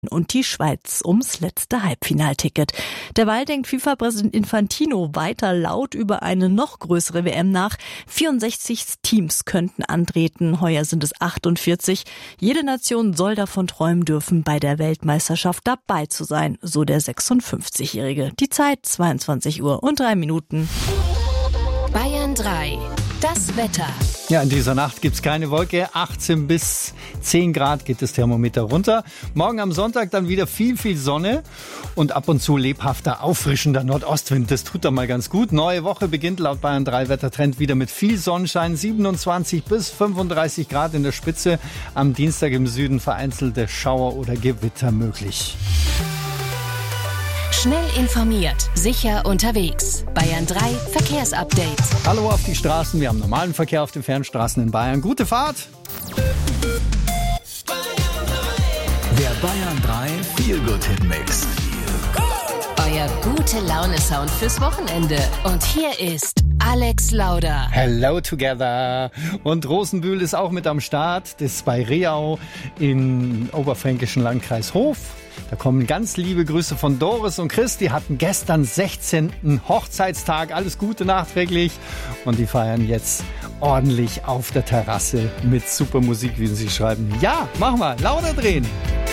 und die Schweiz ums letzte Halbfinalticket. Derweil denkt FIFA-Präsident Infantino weiter laut über eine noch größere WM nach. 64 Teams könnten antreten, heuer sind es 48. Jede Nation soll davon träumen dürfen, bei der Weltmeisterschaft dabei zu sein, so der 56-Jährige. Die Zeit 22:03. Bayern 3. Das Wetter. Ja, in dieser Nacht gibt's keine Wolke. 18 bis 10 Grad geht das Thermometer runter. Morgen am Sonntag dann wieder viel Sonne und ab und zu lebhafter, auffrischender Nordostwind. Das tut dann mal ganz gut. Neue Woche beginnt laut Bayern 3 Wettertrend wieder mit viel Sonnenschein. 27 bis 35 Grad in der Spitze. Am Dienstag im Süden vereinzelte Schauer oder Gewitter möglich. Schnell informiert, sicher unterwegs. Bayern 3 Verkehrsupdate. Hallo auf die Straßen. Wir haben normalen Verkehr auf den Fernstraßen in Bayern. Gute Fahrt! Der Bayern 3 Feel-Good-Hit-Mix. Euer Gute-Laune-Sound fürs Wochenende. Und hier ist Alex Lauder. Hello together. Und Rosenbühl ist auch mit am Start. Das ist bei Reau im oberfränkischen Landkreis Hof. Da kommen ganz liebe Grüße von Doris und Chris. Die hatten gestern 16. Hochzeitstag. Alles Gute nachträglich. Und die feiern jetzt ordentlich auf der Terrasse mit super Musik, wie sie schreiben. Ja, machen wir. Lauter drehen.